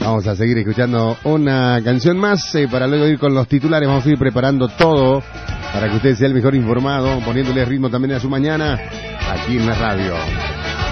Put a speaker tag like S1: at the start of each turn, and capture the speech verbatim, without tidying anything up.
S1: Vamos a seguir escuchando una canción más eh, para luego ir con los titulares. Vamos a ir preparando todo para que usted sea el mejor informado, poniéndole ritmo también a su mañana aquí en la radio.